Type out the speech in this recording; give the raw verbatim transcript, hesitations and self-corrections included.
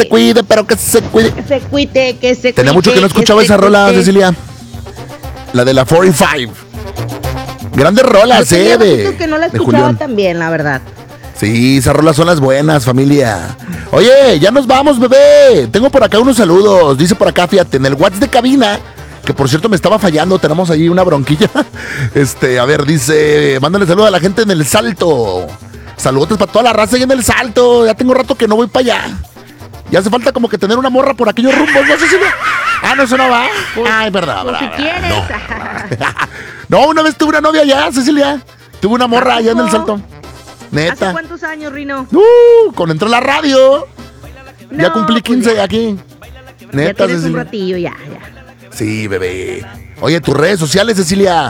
se cuide, pero que se cuide. Que se cuide, que se cuide. Tenía mucho que no escuchaba que esa rola, cuide. Cecilia. La de la cuarenta y cinco. Grandes rolas, Yo tenía eh, de, ratito que no la de escuchaba Julián. también, la verdad. Sí, esas rolas son las buenas, familia. Oye, ya nos vamos, bebé. Tengo por acá unos saludos. Dice por acá, fíjate, en el WhatsApp de cabina, que por cierto me estaba fallando, tenemos ahí una bronquilla. Este, a ver, dice, mándale saludos a la gente en el Salto. Saludos para toda la raza ahí en el Salto. Ya tengo rato que no voy para allá. Ya hace falta como que tener una morra por aquellos rumbos, ¿no, Cecilia? Ah, no, eso no va. Ay, verdad, Por si verdad. quieres. No, una vez tuve una novia allá, Cecilia. Tuve una morra allá en el Salto. ¿Hace Neta. cuántos años, Rino? Uh, con entró la radio. ya No, cumplí pues quince ya. aquí. Ya Neta, tienes un Cecilia. ratillo, ya, ya. Sí, bebé. Oye, tus redes sociales, Cecilia.